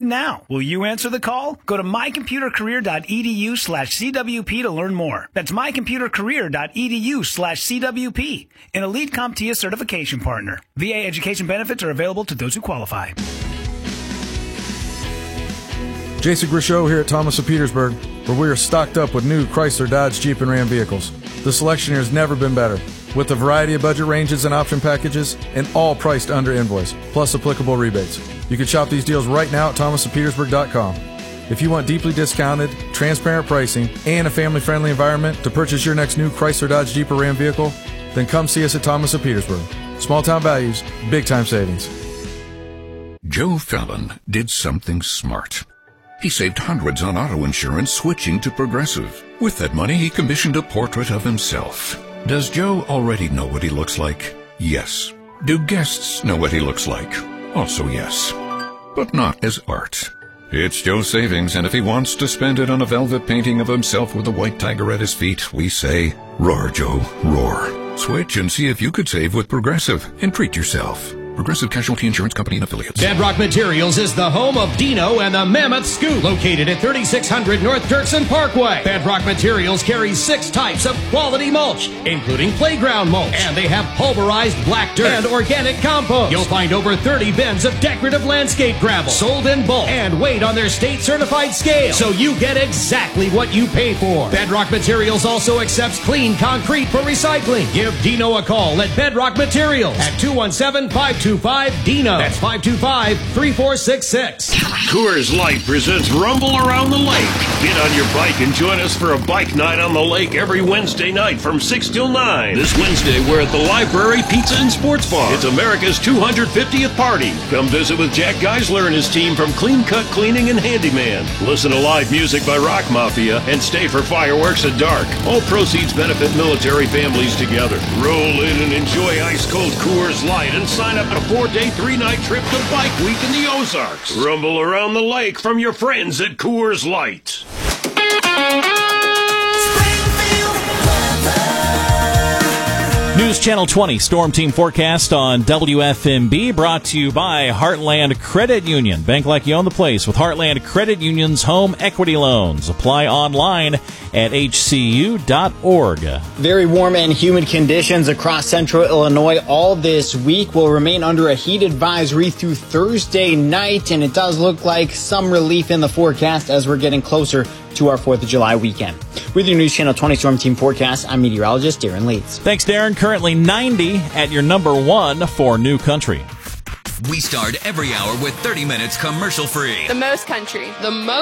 now. Will you answer the call? Go to mycomputercareer.edu/CWP to learn more. That's mycomputercareer.edu/CWP. An Elite CompTIA certification partner. VA education benefits are available to those who qualify. Jason Grisho here at Thomas of Petersburg, where we are stocked up with new Chrysler, Dodge, Jeep, and Ram vehicles. The selection here has never been better, with a variety of budget ranges and option packages, and all priced under invoice, plus applicable rebates. You can shop these deals right now at thomasofpetersburg.com. If you want deeply discounted, transparent pricing, and a family-friendly environment to purchase your next new Chrysler, Dodge, Jeep, or Ram vehicle, then come see us at Thomas of Petersburg. Small-town values, big-time savings. Joe Fallon did something smart. He saved hundreds on auto insurance switching to Progressive. With that money, he commissioned a portrait of himself. Does Joe already know what he looks like? Yes. Do guests know what he looks like? Also yes. But not as art. It's Joe's savings, and if he wants to spend it on a velvet painting of himself with a white tiger at his feet, we say, roar, Joe, roar. Switch and see if you could save with Progressive and treat yourself. Progressive Casualty Insurance Company and Affiliates. Bedrock Materials is the home of Dino and the Mammoth Scoop, located at 3600 North Dirksen Parkway. Bedrock Materials carries 6 types of quality mulch, including playground mulch, and they have pulverized black dirt and organic compost. You'll find over 30 bins of decorative landscape gravel, sold in bulk and weighed on their state-certified scale, so you get exactly what you pay for. Bedrock Materials also accepts clean concrete for recycling. Give Dino a call at Bedrock Materials at 217-525-DINO. That's 525-3466. Coors Light presents Rumble Around the Lake. Get on your bike and join us for a bike night on the lake every Wednesday night from 6 till 9. This Wednesday, we're at the Library Pizza and Sports Bar. It's America's 250th party. Come visit with Jack Geisler and his team from Clean Cut Cleaning and Handyman. Listen to live music by Rock Mafia and stay for fireworks at dark. All proceeds benefit military families together. Roll in and enjoy ice-cold Coors Light and sign up for a 4-day, 3-night trip to Bike Week in the Ozarks. Rumble around the lake from your friends at Coors Light. News Channel 20 Storm Team Forecast on WFMB, brought to you by Heartland Credit Union. Bank like you own the place with Heartland Credit Union's home equity loans. Apply online at hcu.org. Very warm and humid conditions across central Illinois all this week. Will remain under a heat advisory through Thursday night, and it does look like some relief in the forecast as we're getting closer to our 4th of July weekend. With your News Channel 20 Storm Team Forecast, I'm meteorologist Darren Leeds. Thanks, Darren. Currently 90 at your number 1 for New Country. We start every hour with 30 minutes commercial free. The most country. The most